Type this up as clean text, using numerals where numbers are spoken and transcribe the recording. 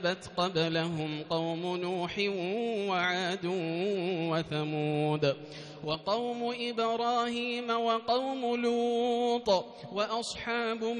قبلهم قوم نوح وعاد وثمود وقوم إبراهيم وقوم لوط وأصحاب